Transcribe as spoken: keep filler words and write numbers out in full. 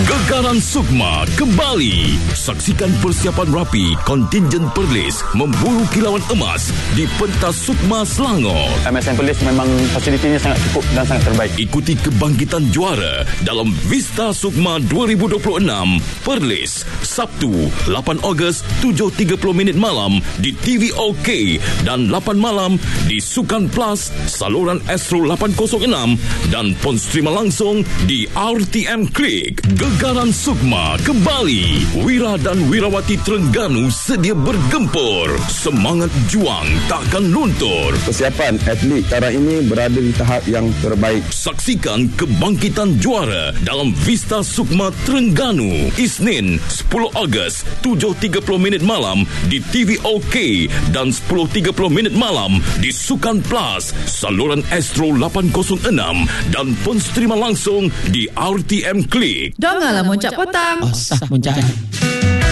Gegaran Sukma kembali. Saksikan persiapan rapi kontingen Perlis memburu kilauan emas di pentas Sukma Selangor. M S M Perlis memang fasilitinya sangat cukup dan sangat terbaik. Ikuti kebangkitan juara dalam Vista Sukma dua ribu dua puluh enam Perlis, Sabtu lapan Ogos tujuh tiga puluh minit malam di T V O K dan lapan malam di Sukan Plus saluran Astro lapan kosong enam dan pon streama langsung di R T M Klik. Gegaran Sukma kembali. Wira dan Wirawati Terengganu sedia bergempur. Semangat juang takkan luntur. Persiapan atlet sekarang ini berada di tahap yang terbaik. Saksikan kebangkitan juara dalam Vista Sukma Terengganu, Isnin sepuluh Ogos tujuh tiga puluh minit malam di T V O K dan sepuluh tiga puluh minit malam di Sukan Plus saluran Astro lapan kosong enam dan pon streama langsung di R T M Klik. Janganlah muncak potang. Oh, sah muncak.